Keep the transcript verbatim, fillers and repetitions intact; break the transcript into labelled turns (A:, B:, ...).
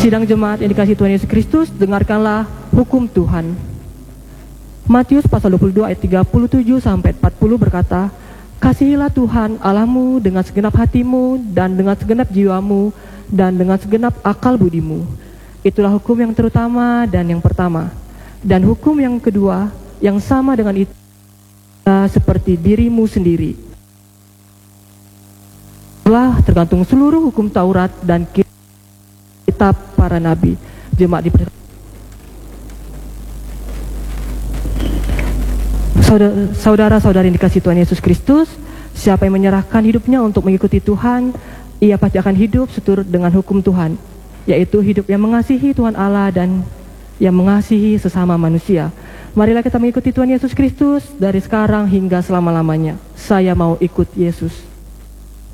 A: Sidang jemaat yang dikasihi Tuhan Yesus Kristus, dengarkanlah hukum Tuhan. Matius pasal dua puluh dua ayat tiga puluh tujuh sampai empat puluh berkata, kasihilah Tuhan Allahmu dengan segenap hatimu dan dengan segenap jiwamu dan dengan segenap akal budimu. Itulah hukum yang terutama dan yang pertama. Dan hukum yang kedua yang sama dengan itu seperti dirimu sendiri. Telah tergantung seluruh hukum Taurat dan kitab para nabi. Jemaat dipersilakan. Saudara-saudari yang dikasihi Tuhan Yesus Kristus, siapa yang menyerahkan hidupnya untuk mengikuti Tuhan, ia pasti akan hidup seturut dengan hukum Tuhan, yaitu hidup yang mengasihi Tuhan Allah dan yang mengasihi sesama manusia. Marilah kita mengikuti Tuhan Yesus Kristus dari sekarang hingga selama-lamanya. Saya mau ikut Yesus.